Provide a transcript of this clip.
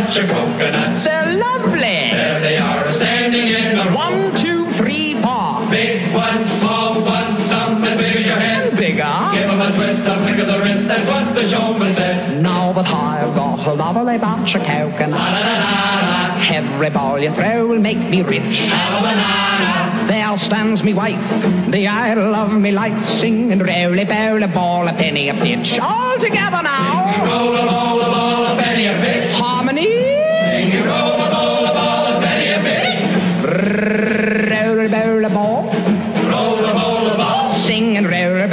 bunch of coconuts. They're lovely. There they are, standing in a row. 1, 2, 3, 4. Big ones, small ones, some as big as your head. Bigger. Give them a twist, a flick of the wrist, that's what the showman said. Now that I've got a lovely bunch of coconuts, every ball you throw will make me rich. Have a banana. There stands me wife, the idol of me life, singing roly-poly ball, a penny a pitch. All together now. Roll, roll, roll,